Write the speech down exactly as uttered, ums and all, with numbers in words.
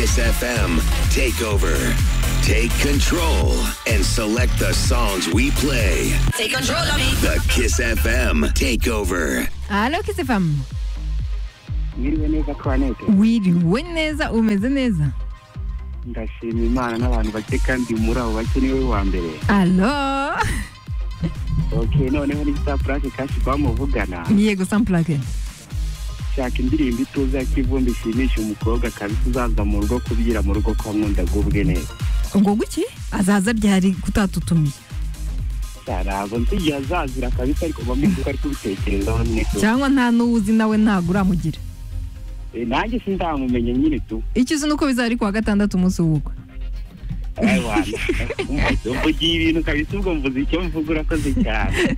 Kiss F M Takeover. Take control and select the songs we play. Take control of me. The Kiss F M Takeover. Allo Kiss F M. Mwiriwe neza Twanete. Wiriwe neza umeze neza. Ndashima Imana n'abantu bake kandi muri abo bake niwe wa mbere. Allo. Okay, noneho ni Samplake kashi bamuvugana. Yego Samplake. Shaka indirimbo ituza kivumbi ishimisha umukobwa kabisa uzaza mu rugo kubyira mu rugo kwa nkunda gubwe neza. Ngo guki azaza ryari kutatutumiye. Cyarabo ntigiye azazira kabisa ariko bamwe ari kubitekerezaho niko. Cyangwa nta nuzi nawe ntago uramugira. Eh nanjye sindamumenye nyine tu. Icyo uzi nuko bizari kwa gatandatu umunsi w'ubukwe. Ai wana. Umva ibintu kabisa ubwo mvuze icyo mvuga urakoze cyane.